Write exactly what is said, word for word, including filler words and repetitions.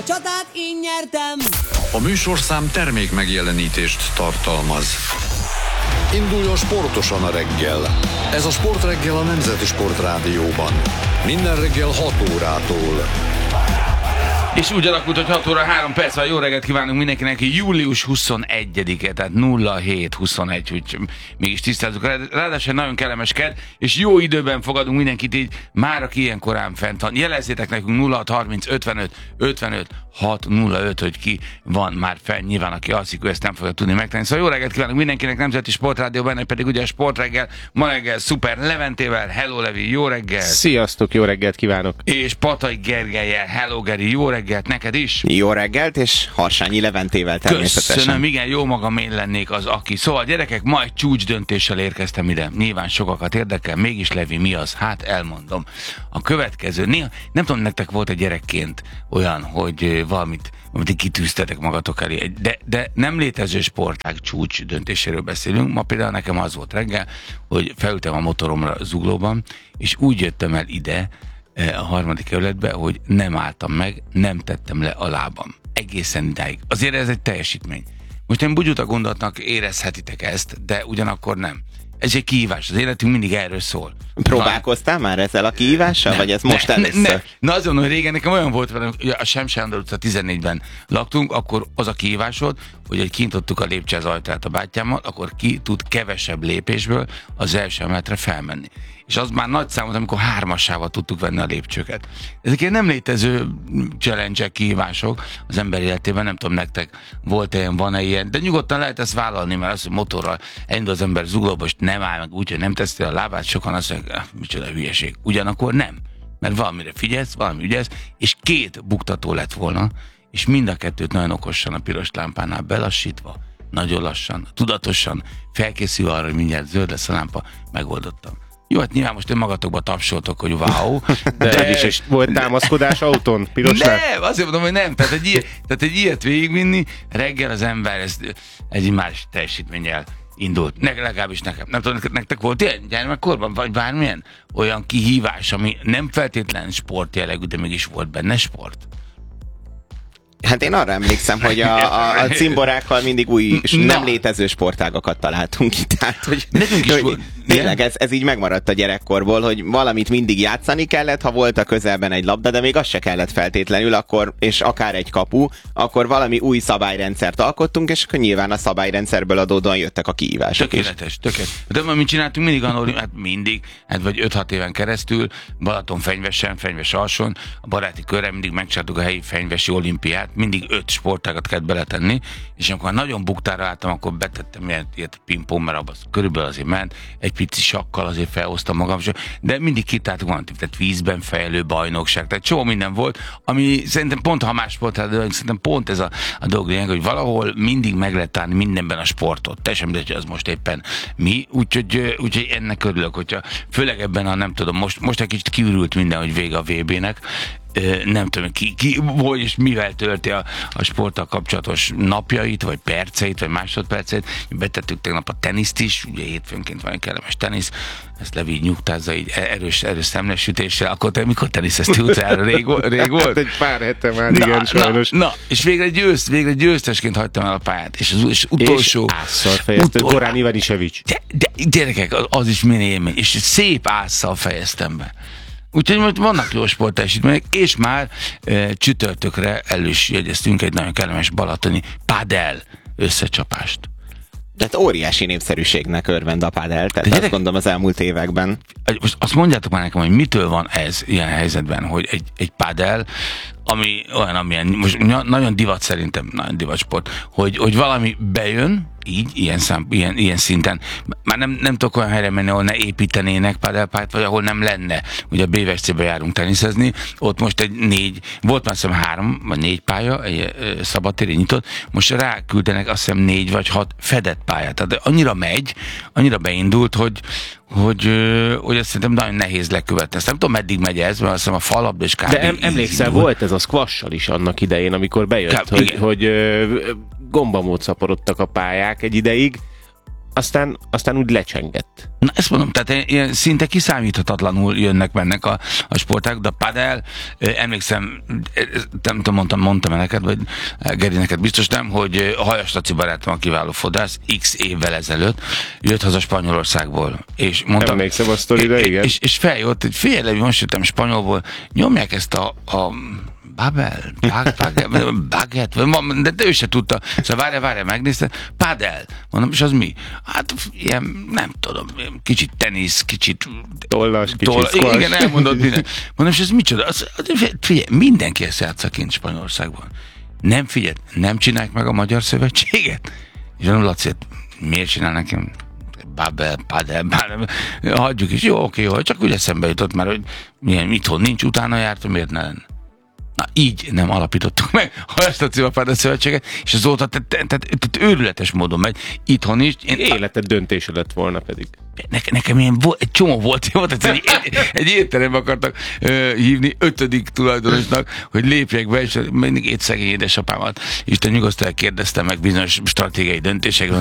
Csatát én nyertem! A műsorszám termék megjelenítést tartalmaz. Induljon sportosan a reggel. Ez a Sportreggel a Nemzeti Sportrádióban. Minden reggel hat órától. És úgy alakult, hogy hat óra három perc van. Jó reggelt kívánunk mindenkinek. Július huszonegyedike, tehát nulla hét huszonegy, úgy mégis tisztázzuk. Ráadásul nagyon kellemes kedd, és jó időben fogadunk mindenkit így, már aki ilyen korán fent van. Jelezzétek nekünk nulla hat harminc ötvenöt ötvenöt hat nulla öt, hogy ki van már fenn. Nyilván, aki alszik, ő ezt nem fogja tudni megtenni. Szóval jó reggelt kívánunk mindenkinek, Nemzeti Sportrádió, benne pedig ugye a Sportreggel, ma reggel Szuper Leventével. Hello Levi, jó reggel! Sziasztok, jó reggelt kívánok! És Patay Gergellyel. Hello Geri, jó reggelt neked is! Jó reggelt, és Harsányi Leventével természetesen. Köszönöm, igen, jó magam én lennék az, aki. Szóval gyerekek, ma egy csúcs döntéssel érkeztem ide. Nyilván sokakat érdekel, mégis Levi, mi az? Hát elmondom. A következő, néha, nem tudom, nektek volt egy gyerekként olyan, hogy valamit, amit kitűztetek magatok elé, de, de nem létező sportág csúcs döntéséről beszélünk. Ma például nekem az volt reggel, hogy felültem a motoromra Zuglóban, és úgy jöttem el ide, a harmadik kerületbe, hogy nem álltam meg, nem tettem le a lábam. Egészen idáig. Azért ez egy teljesítmény. Most én bugyuta gondolatnak érezhetitek ezt, de ugyanakkor nem. Ez egy kihívás. Az életünk mindig erről szól. Próbálkoztál már ezzel a kihívással, vagy ez most ne, először? Ne, ne. Na azon, hogy régen nekem olyan volt velem, hogy a Sem Sándor utca tizennégyben laktunk, akkor az a kihívás volt, hogy egy kintottuk a lépcső az ajtaját a bátyámmal, akkor ki tud kevesebb lépésből az első emeletre felmenni. És az már nagy szám volt, amikor hármassával tudtuk venni a lépcsőket. Ezek ilyen nem létező challenge-ek, kihívások az ember életében, nem tudom, nektek volt ilyen, van-e ilyen, de nyugodtan lehet ezt vállalni, mert az, hogy motorral elindul az ember Zuglóba, és nem áll meg úgy, hogy nem teszi a lábát, sokan azt mondják, micsoda hülyeség. Ugyanakkor nem, mert valamire figyelsz, valami ügyelsz, és két buktató lett volna, és mind a kettőt nagyon okosan a piros lámpánál belassítva, nagyon lassan, tudatosan, felkészül arra, hogy mindjárt zöld lesz a lámpa, megoldottam. Jó, hát nyilván most magatokba tapsoltok, hogy wow. De, de is, és volt támaszkodás autón, pirosnál? Nem, azért mondom, hogy nem. Tehát egy, ilyet, tehát egy ilyet végigvinni, reggel az ember ez egy más teljesítménnyel indult. Ne, legalábbis nekem. Nem tudom, nektek volt ilyen gyermekkorban, vagy bármilyen olyan kihívás, ami nem feltétlen sportjellegű, de mégis volt benne sport? Hát én arra emlékszem, hogy a, a, a cimborákkal mindig új és nem létező sportágakat találtunk ki. Tehát, hogy, is hogy volt. Tényleg ez, ez így megmaradt a gyerekkorból, hogy valamit mindig játszani kellett, ha volt a közelben egy labda, de még az se kellett feltétlenül, akkor, és akár egy kapu, akkor valami új szabályrendszert alkottunk, és akkor nyilván a szabályrendszerből adódóan jöttek a kihívások. Tökéletes, tökéletes. De mit csináltunk mindig, annak, hát mindig, hát vagy öt-hat éven keresztül, Balaton fenyvesen, Fenyves alson, a baráti körre mindig megcsináltuk a helyi fenyvesi olimpiát, mindig öt sportágat kellett beletenni, és amikor nagyon buktára álltam, akkor betettem ilyet, ilyet pingpong, mert abban körülbelül azért ment, egy pici sakkal azért felhoztam magam, de mindig kitáltuk valamit, tehát vízben fejlő bajnokság, tehát csomó minden volt, ami szerintem pont, ha más sport, de szerintem pont ez a, a dolog lényeg, hogy valahol mindig meg lehet találni mindenben a sportot, te sem, hogy az most éppen mi, úgyhogy, úgyhogy ennek örülök, hogyha főleg ebben a, nem tudom, most, most egy kicsit kiürült minden, hogy vége a vé bének, nem tudom, ki, ki hogy és mivel tölti a, a sporttal kapcsolatos napjait, vagy perceit, vagy másodperceit. Betettük tegnap a teniszt is, ugye hétfőnként van egy kellemes tenisz, ezt Levi nyugtázza így erős, erős szemlesütéssel. Akkor te mikor teniszeztél utána? Rég, rég volt? Egy pár hete már, na, igen, sajnos. Na, na, és végre, győzt, végre győztesként hagytam el a pályát, és az és utolsó... És ásszal fejezte, utol... Goran Ivanisevic. De, de, gyerekek, az is milyen élmény, és szép ásszal fejeztem be. Úgyhogy most vannak jó sportteljesítmények, és már e, csütörtökre el is jegyeztünk egy nagyon kellemes balatoni padel összecsapást. Tehát óriási népszerűségnek örvend a padel, tehát azt gondolom az elmúlt években. Most azt mondjátok már nekem, hogy mitől van ez ilyen helyzetben, hogy egy, egy padel, ami olyan, amilyen, most nagyon divat szerintem, nagyon divat sport, hogy, hogy valami bejön, így, ilyen, szám, ilyen, ilyen szinten. Már nem, nem tudok olyan helyre menni, ahol ne építenének padelpályát, vagy ahol nem lenne. Ugye a bé vé es cé-be járunk teniszezni, ott most egy négy, volt már azt hiszem három, vagy négy pálya, egy szabadtéri nyitott, most ráküldenek azt hiszem négy vagy hat fedett pályát. Tehát annyira megy, annyira beindult, hogy hogy, hogy azt szerintem nagyon nehéz lekövetni. Ezt nem tudom, meddig megy ez, mert azt hiszem a falabda és kb. De em, emlékszel, volt ez a squash-sal is annak idején, amikor bejött, kb. hogy, hogy gombamód szaporodtak a pályák egy ideig, aztán, aztán úgy lecsengett. Na ezt mondom, tehát ilyen szinte kiszámíthatatlanul jönnek-mennek a, a sporták, de a padel, emlékszem, nem tudom, mondtam, mondtam neked, vagy Geri, neked biztos nem, hogy a Hajas Laci barátom, a kiváló fodrász, x évvel ezelőtt jött haza Spanyolországból, és mondtam... Emlékszem a sztorira, igen. És, és feljött, hogy figyelj, most jöttem Spanyolból, nyomják ezt a, a Babel, baget, de, de ő se tudta. Szóval várja, várja, megnézte. Padel. Mondom, és az mi? Hát ilyen, nem tudom, kicsit tenisz, kicsit... Tollas, kicsit toll, squash. Igen, elmondod minden. Mondom, és ez micsoda? Az, az, figyelj, mindenki ezt játsza kint Spanyolországban. Nem figyelj, nem csinálják meg a Magyar Szövetséget? És mondom, Laci, miért csinál nekem? Babel, padel, padel, hagyjuk is. Jó, oké, jó, csak úgy eszembe jutott már, hogy milyen itthon nincs, utána jártam, miért ne lenne? Na, így nem alapítottuk meg a ezt a Civapádel Szövetséget, és azóta tehát, tehát, tehát őrületes módon megy. Itthon is. Én, Életed döntése lett volna pedig. Ne, nekem ilyen volt, egy csomó volt, volt egy, egy, egy étterembe akartak uh, hívni ötödik tulajdonosnak, hogy lépjek be, és mindig egy szegény édesapámat Isten nyugosztal kérdeztem meg bizonyos stratégiai döntésekről,